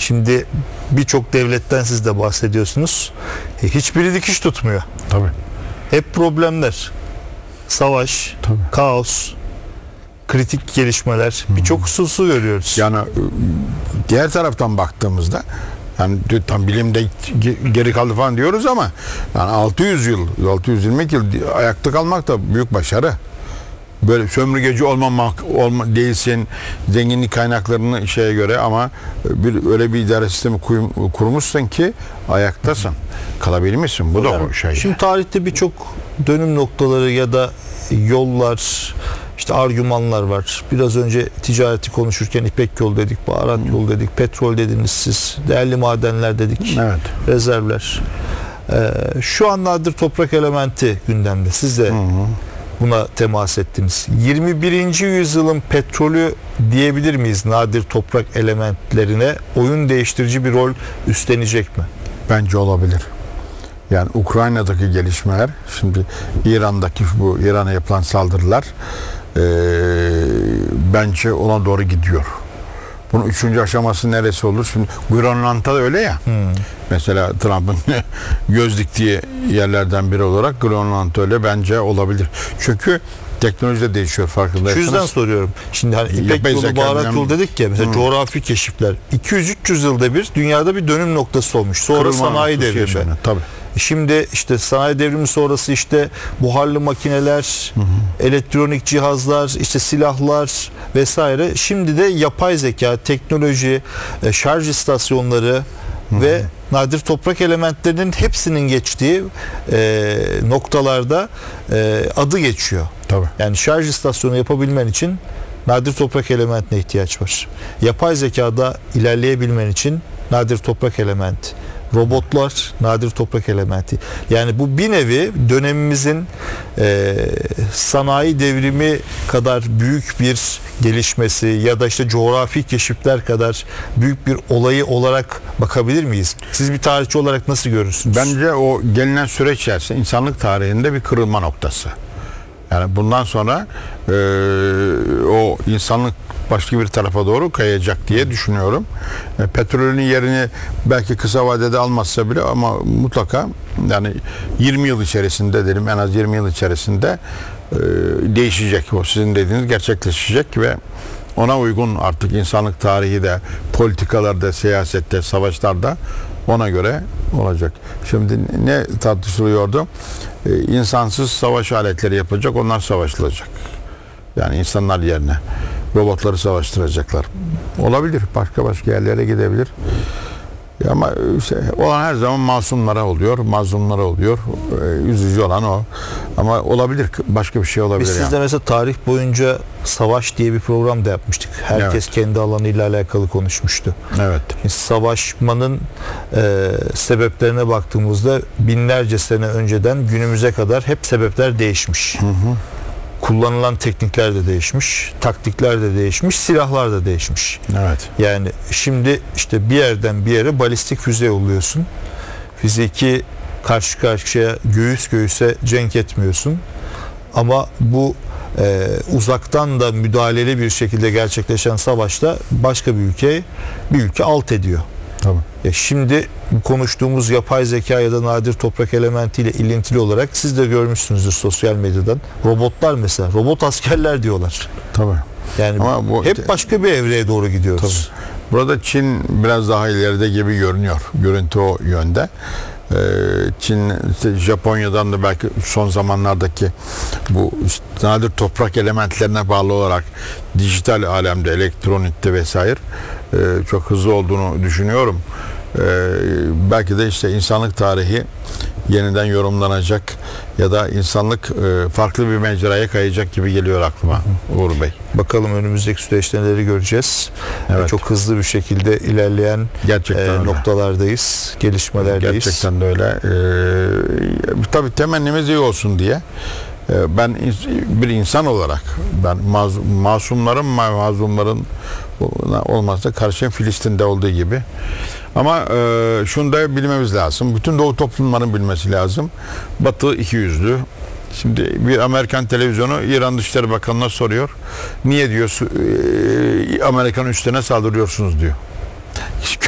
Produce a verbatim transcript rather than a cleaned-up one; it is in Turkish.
şimdi birçok devletten siz de bahsediyorsunuz. E, hiçbiri dikiş tutmuyor. Tabii. Hep problemler. Savaş, Tabii. kaos, kritik gelişmeler, birçok hususu görüyoruz. Yani diğer taraftan baktığımızda, yani tam bilimde geri kaldı falan diyoruz ama yani altı yüz yıl, altı yüz yirmi yıl ayakta kalmak da büyük başarı. Böyle sömürgeci olmamak olma, değilsin, zenginlik kaynaklarını şeye göre ama bir öyle bir idare sistemi kurmuşsun ki ayaktasın. Kalabilmişsin. Bu da o şey. Şimdi tarihte birçok dönüm noktaları ya da yollar, işte argümanlar var. Biraz önce ticareti konuşurken İpek yolu dedik, baharat yolu dedik, petrol dediniz siz, değerli madenler dedik, evet. rezervler. Ee, şu an nadir toprak elementi gündemde. Siz de hı hı. buna temas ettiniz. yirmi birinci yüzyılın petrolü diyebilir miyiz nadir toprak elementlerine? Oyun değiştirici bir rol üstlenecek mi? Bence olabilir. Yani Ukrayna'daki gelişmeler, şimdi İran'daki bu İran'a yapılan saldırılar e, bence ona doğru gidiyor. Bunun üçüncü aşaması neresi olur? Şimdi Grönland'da da öyle ya. Hmm. Mesela Trump'ın göz diktiği yerlerden biri olarak Grönland öyle, bence olabilir. Çünkü teknoloji de değişiyor, farkındaysanız. Şu yüzden soruyorum. Şimdi hani İpek yolu, baharat yolu dedik ya, mesela hmm. coğrafi keşifler. iki yüz üç yüz yılda bir dünyada bir dönüm noktası olmuş. Sonra Kırılma sanayi devrimi. Tabii. Şimdi işte sanayi devrimi sonrası işte buharlı makineler, hı hı. elektronik cihazlar, işte silahlar vesaire. Şimdi de yapay zeka, teknoloji, şarj istasyonları hı hı. ve nadir toprak elementlerinin hepsinin geçtiği e, noktalarda e, adı geçiyor. Tabii. Yani şarj istasyonu yapabilmen için nadir toprak elementine ihtiyaç var. Yapay zekada ilerleyebilmen için nadir toprak elementi. Robotlar nadir toprak elementi. Yani bu bir nevi dönemimizin e, sanayi devrimi kadar büyük bir gelişmesi ya da işte coğrafi keşifler kadar büyük bir olayı olarak bakabilir miyiz? Siz bir tarihçi olarak nasıl görürsünüz? Bence o gelinen süreç içerisinde insanlık tarihinde bir kırılma noktası. Yani bundan sonra e, o insanlık başka bir tarafa doğru kayacak diye düşünüyorum. E, petrolün yerini belki kısa vadede almazsa bile ama mutlaka yani yirmi yıl içerisinde derim, en az yirmi yıl içerisinde e, değişecek. O sizin dediğiniz gerçekleşecek ve ona uygun artık insanlık tarihi de, politikalarda, siyasette, savaşlarda ona göre olacak. Şimdi ne tartışılıyordu? Ee, insansız savaş aletleri yapacak, onlar savaşılacak. Yani insanlar yerine robotları savaştıracaklar. Olabilir, başka başka yerlere gidebilir. Ya ama işte olan her zaman masumlara oluyor, mazlumlara oluyor. Ee, üzücü olan o. Ama olabilir, başka bir şey olabilir. Biz yani. sizde mesela tarih boyunca savaş diye bir program da yapmıştık. Herkes evet. kendi alanıyla alakalı konuşmuştu. Evet. Savaşmanın e, sebeplerine baktığımızda binlerce sene önceden günümüze kadar hep sebepler değişmiş. Hı hı. Kullanılan teknikler de değişmiş, taktikler de değişmiş, silahlar da değişmiş. Evet. Yani şimdi işte bir yerden bir yere balistik füze yolluyorsun. Fiziki karşı karşıya, göğüs göğüse cenk etmiyorsun. Ama bu e, uzaktan da müdahaleli bir şekilde gerçekleşen savaşta başka bir ülke bir ülke alt ediyor. Tabii. Ya şimdi bu konuştuğumuz yapay zeka ya da nadir toprak elementiyle ilintili olarak siz de görmüşsünüzdür sosyal medyadan. Robotlar mesela, robot askerler diyorlar. Tabii. Yani ama bu, hep başka bir evreye doğru gidiyoruz. Tabii. Burada Çin biraz daha ileride gibi görünüyor. Görüntü o yönde. Ee, Çin, işte Japonya'dan da belki son zamanlardaki bu işte nadir toprak elementlerine bağlı olarak dijital alemde, elektronikte vesaire e, çok hızlı olduğunu düşünüyorum. Ee, belki de işte insanlık tarihi yeniden yorumlanacak ya da insanlık e, farklı bir mecraya kayacak gibi geliyor aklıma Uğur Bey. Bakalım önümüzdeki süreçte neleri göreceğiz. Evet. Çok hızlı bir şekilde ilerleyen e, noktalardayız, gelişmelerdeyiz. Gerçekten de öyle. Ee, tabii temennimiz iyi olsun diye. Ee, ben bir insan olarak ben maz, masumların mazlumların olmazsa karşıyım Filistin'de olduğu gibi. Ama e, şunu da bilmemiz lazım. Bütün Doğu toplumların bilmesi lazım. Batı ikiyüzlü. Şimdi bir Amerikan televizyonu İran Dışişleri Bakanı'na soruyor. Niye diyor e, Amerikan üslerine saldırıyorsunuz diyor.